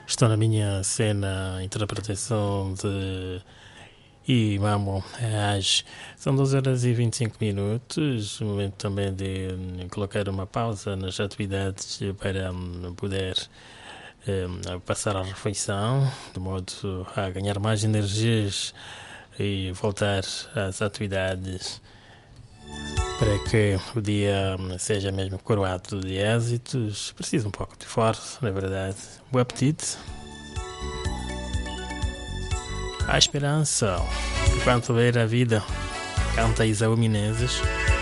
Estou na minha cena, interpretação de Imamo Haj. São 12 horas e 25 minutos. Momento também de colocar uma pausa nas atividades para poder passar a refeição, de modo a ganhar mais energias e voltar às atividades para que o dia seja mesmo coroado de êxitos. Preciso um pouco de força, na verdade. Bom apetite. A esperança, enquanto ver a vida, canta Isaú Menezes.